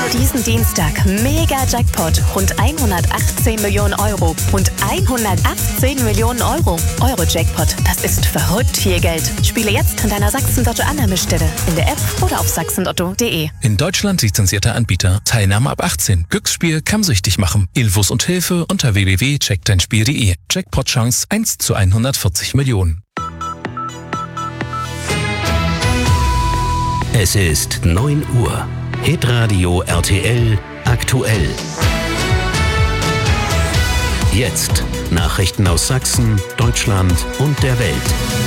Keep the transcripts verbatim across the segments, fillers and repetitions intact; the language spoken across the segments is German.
Diesen Dienstag mega Jackpot, rund hundertachtzehn Millionen Euro und hundertachtzehn Millionen Euro. Euro-Jackpot, das ist verrückt viel Geld. Spiele jetzt in deiner Sachsen-Lotto-Annahmestelle, in der App oder auf sachsen lotto punkt de. In Deutschland lizenzierter Anbieter. Teilnahme ab achtzehn. Glücksspiel kann süchtig machen. Infos und Hilfe unter w w w punkt check dein spiel punkt de. Jackpot-Chance eins zu hundertvierzig Millionen. Es ist neun Uhr. Hitradio R T L aktuell. Jetzt Nachrichten aus Sachsen, Deutschland und der Welt.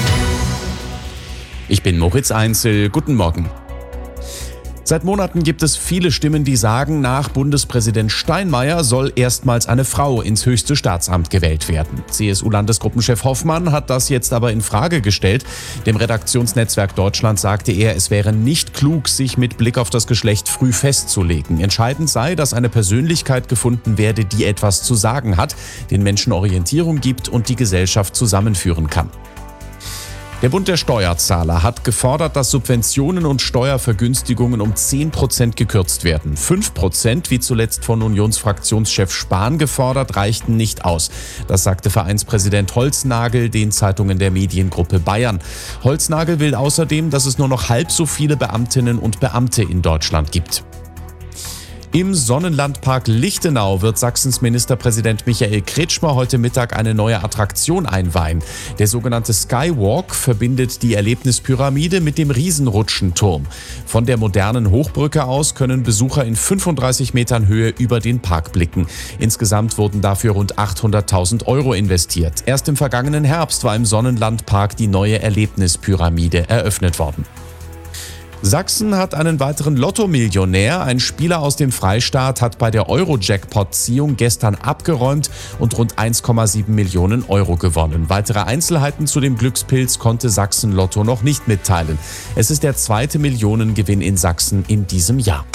Ich bin Moritz Einzel. Guten Morgen. Seit Monaten gibt es viele Stimmen, die sagen, nach Bundespräsident Steinmeier soll erstmals eine Frau ins höchste Staatsamt gewählt werden. C S U-Landesgruppenchef Hoffmann hat das jetzt aber in Frage gestellt. Dem Redaktionsnetzwerk Deutschland sagte er, es wäre nicht klug, sich mit Blick auf das Geschlecht früh festzulegen. Entscheidend sei, dass eine Persönlichkeit gefunden werde, die etwas zu sagen hat, den Menschen Orientierung gibt und die Gesellschaft zusammenführen kann. Der Bund der Steuerzahler hat gefordert, dass Subventionen und Steuervergünstigungen um zehn Prozent gekürzt werden. fünf Prozent, wie zuletzt von Unionsfraktionschef Spahn gefordert, reichten nicht aus. Das sagte Vereinspräsident Holznagel den Zeitungen der Mediengruppe Bayern. Holznagel will außerdem, dass es nur noch halb so viele Beamtinnen und Beamte in Deutschland gibt. Im Sonnenlandpark Lichtenau wird Sachsens Ministerpräsident Michael Kretschmer heute Mittag eine neue Attraktion einweihen. Der sogenannte Skywalk verbindet die Erlebnispyramide mit dem Riesenrutschenturm. Von der modernen Hochbrücke aus können Besucher in fünfunddreißig Metern Höhe über den Park blicken. Insgesamt wurden dafür rund achthunderttausend Euro investiert. Erst im vergangenen Herbst war im Sonnenlandpark die neue Erlebnispyramide eröffnet worden. Sachsen hat einen weiteren Lotto-Millionär. Ein Spieler aus dem Freistaat hat bei der Euro-Jackpot-Ziehung gestern abgeräumt und rund eins Komma sieben Millionen Euro gewonnen. Weitere Einzelheiten zu dem Glückspilz konnte Sachsen Lotto noch nicht mitteilen. Es ist der zweite Millionengewinn in Sachsen in diesem Jahr.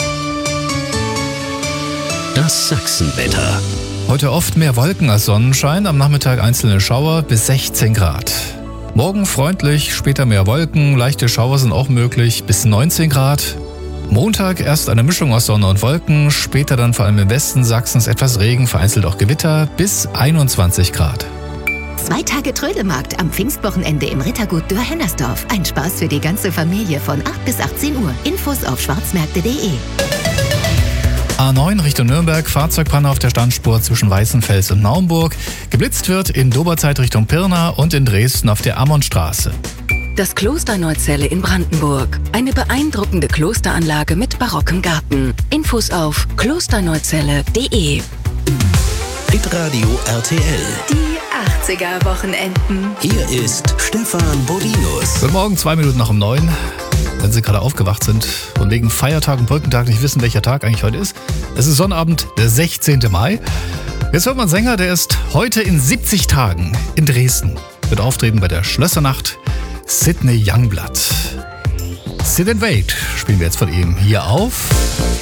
Das Sachsenwetter. Heute oft mehr Wolken als Sonnenschein, am Nachmittag einzelne Schauer bis sechzehn Grad. Morgen freundlich, später mehr Wolken, leichte Schauer sind auch möglich, bis neunzehn Grad. Montag erst eine Mischung aus Sonne und Wolken, später dann vor allem im Westen Sachsens etwas Regen, vereinzelt auch Gewitter, bis einundzwanzig Grad. Zwei Tage Trödelmarkt am Pfingstwochenende im Rittergut Dürr-Hennersdorf. Ein Spaß für die ganze Familie von acht bis achtzehn Uhr. Infos auf schwarzmärkte punkt de. A neun Richtung Nürnberg, Fahrzeugpanne auf der Standspur zwischen Weißenfels und Naumburg. Geblitzt wird in Doberzeit Richtung Pirna und in Dresden auf der Ammonstraße. Das Kloster Neuzelle in Brandenburg. Eine beeindruckende Klosteranlage mit barockem Garten. Infos auf klosterneuzelle punkt de. Hitradio R T L. Die achtziger-Wochenenden. Hier ist Stefan Bodinus. Guten Morgen, zwei Minuten nach um neun. Wenn Sie gerade aufgewacht sind und wegen Feiertag und Brückentag nicht wissen, welcher Tag eigentlich heute ist. Es ist Sonnabend, der sechzehnten Mai. Jetzt hört man einen Sänger, der ist heute in siebzig Tagen in Dresden. Wird auftreten bei der Schlössernacht. Sidney Youngblood. Sit and Wait spielen wir jetzt von ihm hier auf